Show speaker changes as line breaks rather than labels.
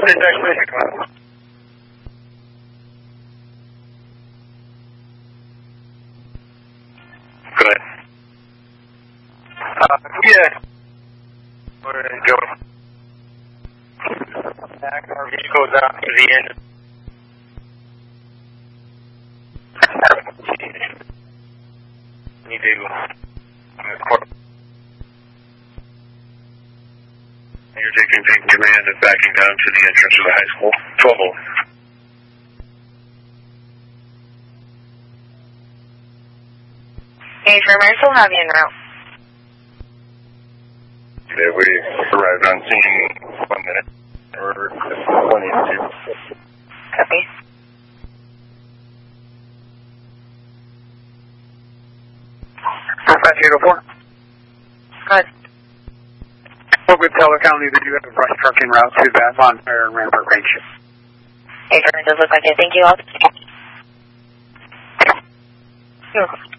What is that? Good. Yeah. We're going. Back our vehicles out to the end. Need to. You're taking command and backing down to the entrance of the high school. 12 over.
Hey, for Marshall, have you en route?
Yeah, we arrived on scene 1 minute. Or 182.
Copy.
$5804.
Good.
Spoke with Teller County that you have a brush truck en route to that bonfire and Rampart Range.
Hey, it does look like it. Thank you all. You're welcome.